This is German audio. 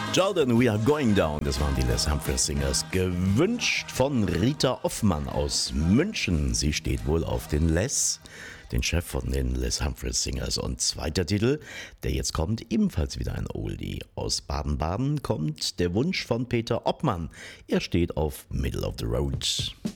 Jordan, we are going down. Das waren die Les Humphries Singers. Gewünscht von Rita Hoffmann aus München. Sie steht wohl auf den Les, den Chef von den Les Humphries Singers. Und zweiter Titel, der jetzt kommt, ebenfalls wieder ein Oldie. Aus Baden-Baden kommt der Wunsch von Peter Obmann. Er steht auf Middle of the Road.